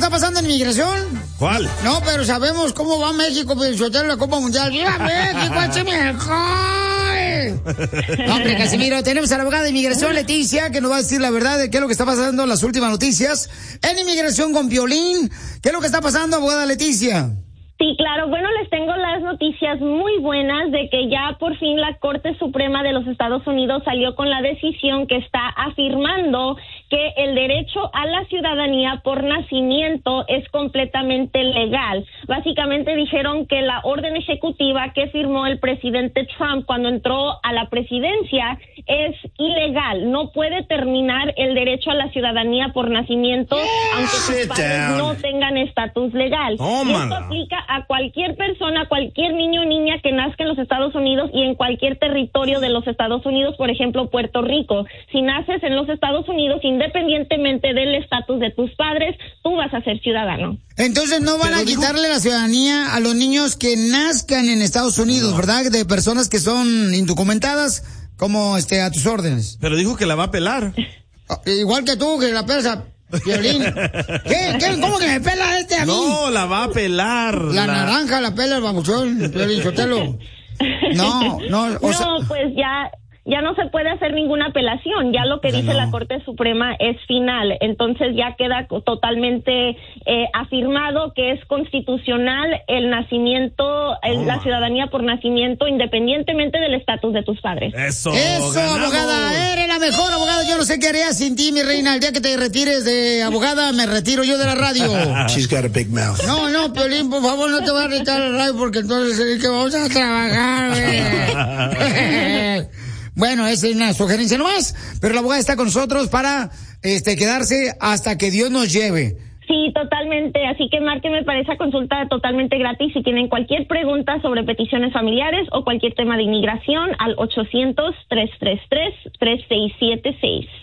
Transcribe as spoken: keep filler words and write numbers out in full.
está pasando en inmigración? ¿Cuál? No, pero sabemos cómo va México, Piolichotelo, en la Copa Mundial. ¡Viva México, es mejor! Hombre, Casimiro, tenemos a la abogada de inmigración, Leticia, que nos va a decir la verdad de qué es lo que está pasando en las últimas noticias en inmigración con Piolín. ¿Qué es lo que está pasando, abogada Leticia? Sí, claro. Bueno, les tengo las noticias muy buenas de que ya por fin la Corte Suprema de los Estados Unidos salió con la decisión que está afirmando que el derecho a la ciudadanía por nacimiento es completamente legal. Básicamente dijeron que la orden ejecutiva que firmó el presidente Trump cuando entró a la presidencia es ilegal. No puede terminar el derecho a la ciudadanía por nacimiento aunque sus padres no tengan estatus legal. Oh, y esto aplica a cualquier persona, a cualquier niño o niña que nazca en los Estados Unidos y en cualquier territorio de los Estados Unidos, por ejemplo, Puerto Rico. Si naces en los Estados Unidos, independientemente del estatus de tus padres, tú vas a ser ciudadano. Entonces no van Pero a dijo... quitarle la ciudadanía a los niños que nazcan en Estados Unidos, no. ¿verdad? De personas que son indocumentadas, como este a tus órdenes. Pero dijo que la va a pelar. Igual que tú, que la pelas a Piolín. ¿Qué? ¿Qué? ¿Cómo que me pela este a mí? No, la va a pelar. La, la... naranja la pela el babuchón, Piolín Sotelo. No, no, o no, sea... pues ya... ya no se puede hacer ninguna apelación, ya lo que dice no. la Corte Suprema es final, entonces ya queda totalmente eh, afirmado que es constitucional el nacimiento, el, oh. la ciudadanía por nacimiento, independientemente del estatus de tus padres. Eso, Eso, ganamos. Abogada, eres la mejor abogada, yo no sé qué haría sin ti, mi reina, el día que te retires de abogada, me retiro yo de la radio. She's got a big mouth. No, no, Piolín, por favor, no te vas a retirar de la radio porque entonces es que vamos a trabajar, Bueno, esa es una sugerencia nomás, pero la abogada está con nosotros para este quedarse hasta que Dios nos lleve. Sí, totalmente. Así que márquenme para esa consulta totalmente gratis si tienen cualquier pregunta sobre peticiones familiares o cualquier tema de inmigración al ochocientos, tres tres tres, tres seis siete seis.